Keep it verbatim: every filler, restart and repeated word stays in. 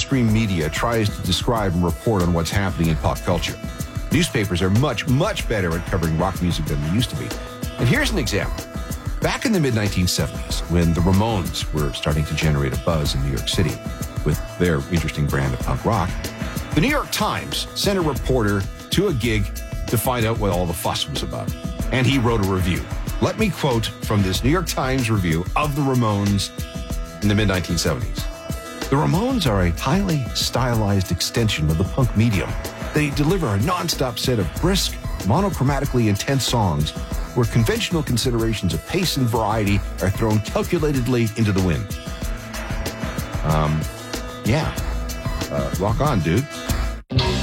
mainstream media tries to describe and report on what's happening in pop culture. Newspapers are much, much better at covering rock music than they used to be. And here's an example. Back in the mid nineteen seventies, when the Ramones were starting to generate a buzz in New York City with their interesting brand of punk rock, the New York Times sent a reporter to a gig to find out what all the fuss was about. And he wrote a review. Let me quote from this New York Times review of the Ramones in the mid nineteen seventies. The Ramones are a highly stylized extension of the punk medium. They deliver a nonstop set of brisk, monochromatically intense songs where conventional considerations of pace and variety are thrown calculatedly into the wind. Um, yeah. Uh, rock on, dude.